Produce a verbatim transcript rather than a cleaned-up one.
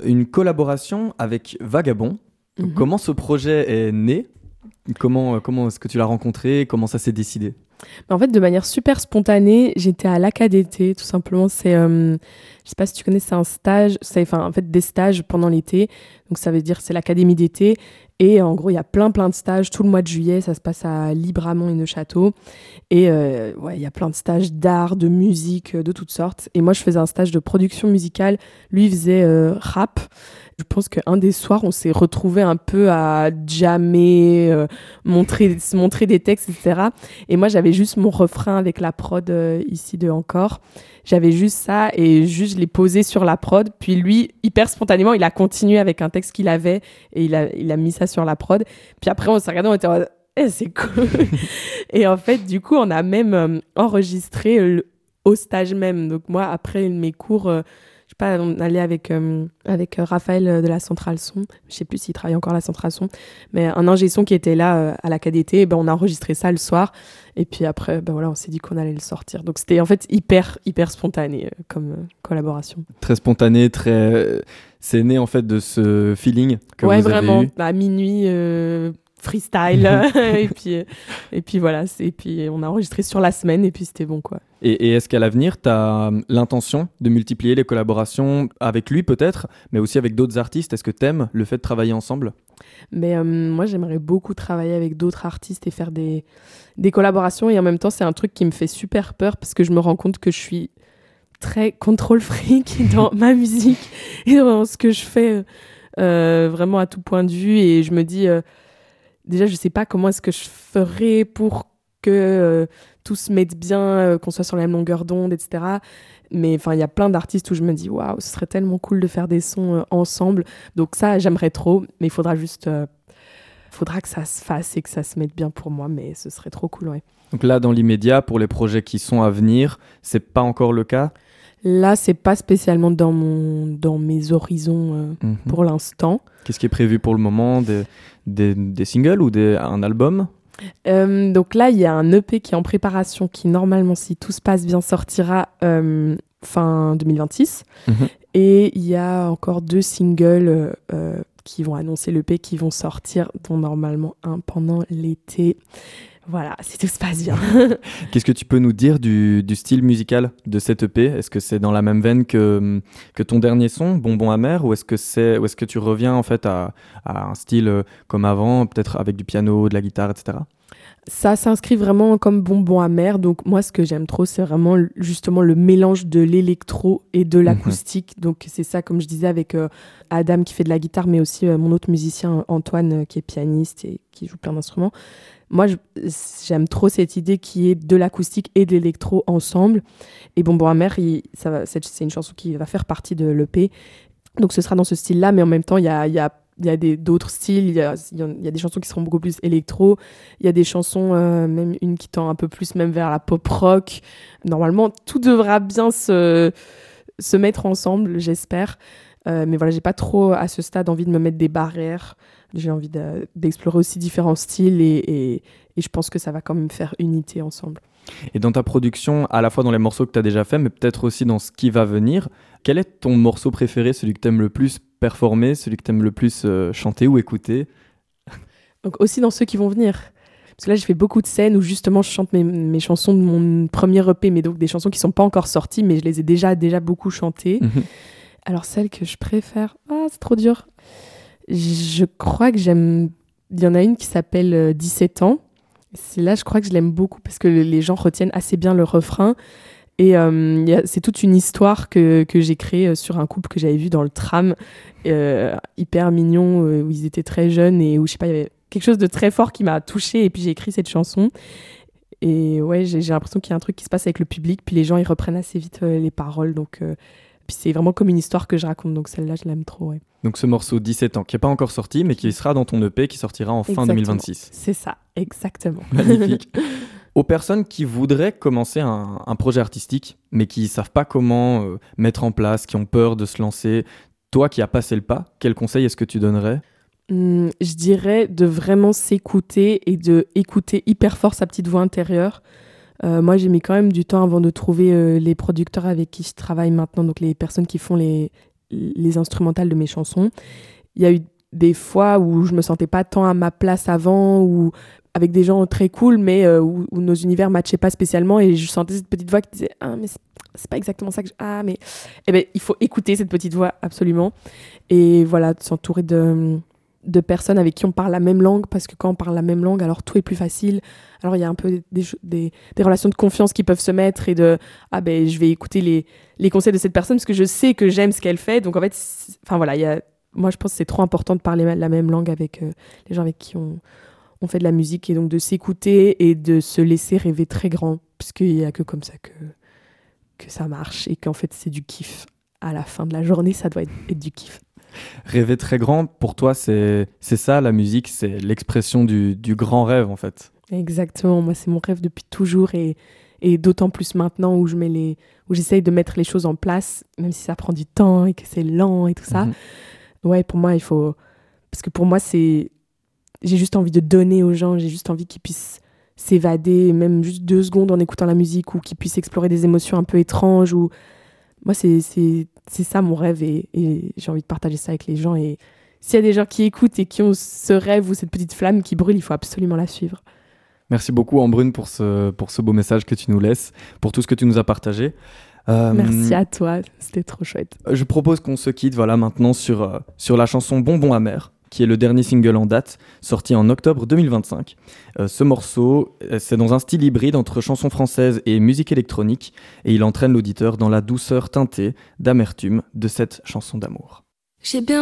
une collaboration avec Vagabond. Mhm. Comment ce projet est né ? Comment, comment est-ce que tu l'as rencontré ? Comment ça s'est décidé ? En fait, de manière super spontanée, j'étais à l'A K D T, tout simplement. C'est, euh, je sais pas si tu connais, c'est un stage, c'est enfin, en fait des stages pendant l'été. Donc ça veut dire c'est l'académie d'été. Et en gros, il y a plein, plein de stages tout le mois de juillet. Ça se passe à Libramont et Neufchâteau. Et euh, ouais, il y a plein de stages d'art, de musique, de toutes sortes. Et moi, je faisais un stage de production musicale. Lui, il faisait euh, rap. Je pense qu'un des soirs, on s'est retrouvés un peu à jammer, euh, montrer, montrer des textes, et cetera. Et moi, j'avais juste mon refrain avec la prod euh, ici de Encore. J'avais juste ça et juste je l'ai posé sur la prod. Puis lui, hyper spontanément, il a continué avec un texte qu'il avait et il a, il a mis ça sur la prod. Puis après, on s'est regardé, on était en mode, eh, c'est cool. Et en fait, du coup, on a même euh, enregistré le, au stage même. Donc moi, après mes cours... Euh, je sais pas, on allait avec, euh, avec Raphaël de la Centrale Son, je sais plus s'il travaille encore à la Centrale Son, mais un ingé son qui était là euh, à la K D T, ben on a enregistré ça le soir, et puis après, ben voilà, on s'est dit qu'on allait le sortir. Donc c'était en fait hyper, hyper spontané euh, comme euh, collaboration. Très spontané, très... C'est né en fait de ce feeling que ouais, vous vraiment, avez eu. à minuit... Euh... freestyle et puis et puis voilà c'est, et puis on a enregistré sur la semaine et puis c'était bon quoi. Et, et est-ce qu'à l'avenir tu as l'intention de multiplier les collaborations avec lui peut-être, mais aussi avec d'autres artistes? Est-ce que tu aimes le fait de travailler ensemble? Mais euh, moi j'aimerais beaucoup travailler avec d'autres artistes et faire des des collaborations, et en même temps c'est un truc qui me fait super peur parce que je me rends compte que je suis très contrôle freak dans ma musique et dans ce que je fais, euh, vraiment à tout point de vue, et je me dis euh, déjà, je sais pas comment est-ce que je ferais pour que euh, tout se mette bien, euh, qu'on soit sur la même longueur d'onde, et cetera. Mais enfin, il y a plein d'artistes où je me dis, waouh, ce serait tellement cool de faire des sons euh, ensemble. Donc ça, j'aimerais trop, mais il faudra juste, euh, faudra que ça se fasse et que ça se mette bien pour moi. Mais ce serait trop cool, ouais. Donc là, dans l'immédiat, pour les projets qui sont à venir, c'est pas encore le cas? Là, c'est pas spécialement dans mon, dans mes horizons euh, Mhm. pour l'instant. Qu'est-ce qui est prévu pour le moment? Des, des, des singles ou des, un album? Euh, donc là, il y a un E P qui est en préparation, qui normalement, si tout se passe bien, sortira euh, fin deux mille vingt-six. Mhm. Et il y a encore deux singles euh, qui vont annoncer l'E P, qui vont sortir, dont normalement un pendant l'été. Voilà, si tout se passe bien. Qu'est-ce que tu peux nous dire du, du style musical de cette E P? Est-ce que c'est dans la même veine que, que ton dernier son, Bonbon amer, ou est-ce que, c'est, ou est-ce que tu reviens en fait à, à un style euh, comme avant, peut-être avec du piano, de la guitare, et cetera? Ça s'inscrit vraiment comme Bonbon amer. Donc moi, ce que j'aime trop, c'est vraiment justement le mélange de l'électro et de l'acoustique. Mmh. Donc c'est ça, comme je disais, avec euh, Adam qui fait de la guitare, mais aussi euh, mon autre musicien Antoine euh, qui est pianiste et qui joue plein d'instruments. Moi, je, j'aime trop cette idée qui est de l'acoustique et de l'électro ensemble. Et Bonbon amer, il, ça va, c'est, c'est une chanson qui va faire partie de l'E P. Donc ce sera dans ce style-là, mais en même temps, il y a, y a Il y a des, d'autres styles, il y a, il y a des chansons qui seront beaucoup plus électro, il y a des chansons, euh, même une qui tend un peu plus même vers la pop rock. Normalement, tout devra bien se, se mettre ensemble, j'espère. Euh, mais voilà, j'ai pas trop à ce stade envie de me mettre des barrières. J'ai envie de, d'explorer aussi différents styles et, et, et je pense que ça va quand même faire unité ensemble. Et dans ta production, à la fois dans les morceaux que tu as déjà fait, mais peut-être aussi dans ce qui va venir, quel est ton morceau préféré, celui que tu aimes le plus performer, celui que tu aimes le plus euh, chanter ou écouter? Donc aussi dans ceux qui vont venir. Parce que là, j'ai fait beaucoup de scènes où justement je chante mes, mes chansons de mon premier E P, mais donc des chansons qui ne sont pas encore sorties, mais je les ai déjà, déjà beaucoup chantées. Mmh. Alors celle que je préfère, ah, c'est trop dur. Je crois que j'aime... Il y en a une qui s'appelle dix-sept ans. C'est là, je crois que je l'aime beaucoup parce que les gens retiennent assez bien le refrain. Et euh, y a, c'est toute une histoire que, que j'ai créée sur un couple que j'avais vu dans le tram, euh, hyper mignon, euh, où ils étaient très jeunes et où, je sais pas, il y avait quelque chose de très fort qui m'a touchée. Et puis j'ai écrit cette chanson. Et ouais, j'ai, j'ai l'impression qu'il y a un truc qui se passe avec le public. Puis les gens, ils reprennent assez vite euh, les paroles. Donc, euh, puis c'est vraiment comme une histoire que je raconte. Donc celle-là, je l'aime trop, ouais. Donc ce morceau dix-sept ans, qui n'est pas encore sorti, mais qui sera dans ton E P, qui sortira en fin exactement. deux mille vingt-six. C'est ça, exactement. Magnifique. Aux personnes qui voudraient commencer un, un projet artistique, mais qui ne savent pas comment euh, mettre en place, qui ont peur de se lancer, toi qui as passé le pas, quel conseil est-ce que tu donnerais ? Hum, je dirais de vraiment s'écouter et de écouter hyper fort sa petite voix intérieure. Euh, moi, j'ai mis quand même du temps avant de trouver euh, les producteurs avec qui je travaille maintenant, donc les personnes qui font les, les instrumentales de mes chansons. Il y a eu des fois où je me sentais pas tant à ma place avant, ou avec des gens très cool, mais euh, où, où nos univers matchaient pas spécialement, et je sentais cette petite voix qui disait « Ah, mais c'est, c'est pas exactement ça que je... Ah, mais... » Eh ben, il faut écouter cette petite voix, absolument. Et voilà, de s'entourer de, de personnes avec qui on parle la même langue, parce que quand on parle la même langue, alors tout est plus facile. Alors, il y a un peu des, des, des relations de confiance qui peuvent se mettre, et de « Ah, ben, je vais écouter les, les conseils de cette personne, parce que je sais que j'aime ce qu'elle fait. » Donc, en fait, enfin voilà, il y a... Moi, je pense que c'est trop important de parler la même langue avec euh, les gens avec qui on, on fait de la musique, et donc de s'écouter et de se laisser rêver très grand, puisqu'il n'y a que comme ça que, que ça marche, et qu'en fait, c'est du kiff. À la fin de la journée, ça doit être, être du kiff. Rêver très grand, pour toi, c'est, c'est ça, la musique, c'est l'expression du, du grand rêve, en fait. Exactement. Moi, c'est mon rêve depuis toujours, et, et d'autant plus maintenant où, je mets les, où j'essaye de mettre les choses en place, même si ça prend du temps et que c'est lent et tout ça. Mm-hmm. Ouais, pour moi, il faut... Parce que pour moi, c'est... J'ai juste envie de donner aux gens, j'ai juste envie qu'ils puissent s'évader, même juste deux secondes en écoutant la musique, ou qu'ils puissent explorer des émotions un peu étranges. Ou... Moi, c'est, c'est, c'est ça mon rêve, et, et j'ai envie de partager ça avec les gens. Et s'il y a des gens qui écoutent et qui ont ce rêve ou cette petite flamme qui brûle, il faut absolument la suivre. Merci beaucoup, Embrune, pour ce, pour ce beau message que tu nous laisses, pour tout ce que tu nous as partagé. Euh, Merci à toi, c'était trop chouette. Je propose qu'on se quitte voilà, maintenant sur, euh, sur la chanson Bonbon amer, qui est le dernier single en date, sorti en octobre deux mille vingt-cinq. Euh, ce morceau, c'est dans un style hybride entre chanson française et musique électronique, et il entraîne l'auditeur dans la douceur teintée d'amertume de cette chanson d'amour. J'ai bien